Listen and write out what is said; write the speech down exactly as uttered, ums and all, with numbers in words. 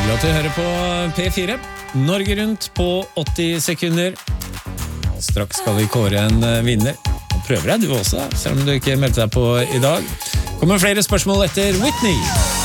Hyggelig at du hører på P fire. Norge rundt på åtti sekunder. Straks skal vi kåre en vinner. Prøver deg du også, selv om du ikke meldte deg på i dag. Kommer flere spørsmål etter Whitney.